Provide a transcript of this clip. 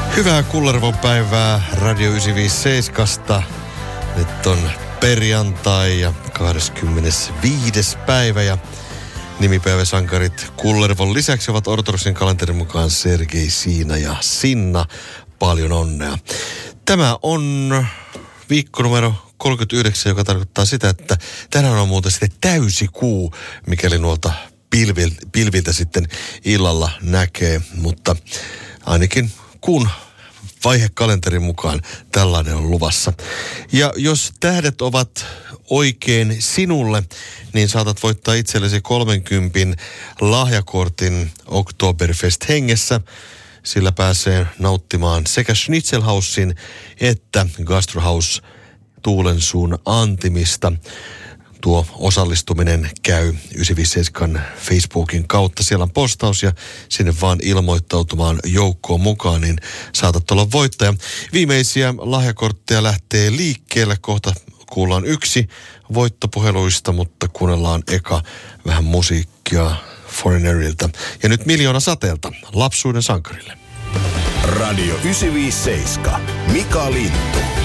Hyvää Kullervon päivää Radio 957. Nyt on perjantai ja 25. päivä ja nimipäiväsankarit Kullervon lisäksi ovat ortodoksin kalenterin mukaan Sergei, Siina ja Sinna. Paljon onnea. Tämä on viikko numero 39, joka tarkoittaa sitä, että tänään on muuten sitten täysikuu, mikäli nuolta pilviltä sitten illalla näkee, mutta ainakin kuun vaihekalenterin mukaan tällainen on luvassa. Ja jos tähdet ovat oikein sinulle, niin saatat voittaa itsellesi 30 lahjakortin Oktoberfest hengessä. Sillä pääsee nauttimaan sekä Schnitzelhausin että Gastrohaus Tuulensuun antimista. Tuo osallistuminen käy 957 Facebookin kautta. Siellä on postaus ja sinne vaan ilmoittautumaan joukkoon mukaan, niin saatat olla voittaja. Viimeisiä lahjakortteja lähtee liikkeelle. Kohta kuullaan yksi voittopuheluista, mutta kuunnellaan eka vähän musiikkia Foreignerilta. Ja nyt Miljoona sateelta lapsuuden sankarille. Radio 957. Mika Lintu.